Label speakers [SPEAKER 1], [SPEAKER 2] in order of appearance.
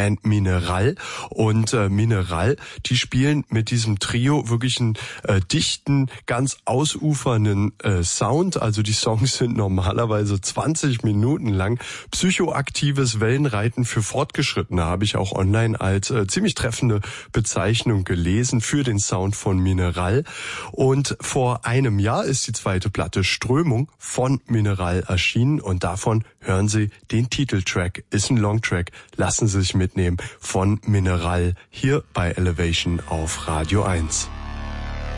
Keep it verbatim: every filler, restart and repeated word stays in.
[SPEAKER 1] Band Mineral. Und äh, Mineral, die spielen mit diesem Trio wirklich einen äh, dichten, ganz ausufernden äh, Sound. Also die Songs sind normalerweise zwanzig Minuten lang. Psychoaktives Wellenreiten für Fortgeschrittene habe ich auch online als äh, ziemlich treffende Bezeichnung gelesen für den Sound von Mineral. Und vor einem Jahr ist die zweite Platte Strömung von Mineral erschienen und davon hören Sie den Titeltrack. Ist ein Longtrack. Lassen Sie sich mitnehmen von Mineral hier bei Elevation auf Radio eins.